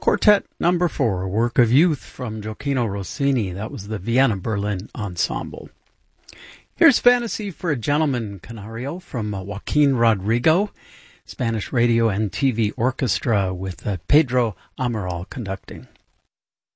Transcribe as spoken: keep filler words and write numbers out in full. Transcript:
Quartet number four, Work of Youth from Gioacchino Rossini. That was the Vienna Berlin Ensemble. Here's Fantasy for a Gentleman Canario from uh, Joaquin Rodrigo, Spanish radio and T V orchestra with uh, Pedro Amaral conducting.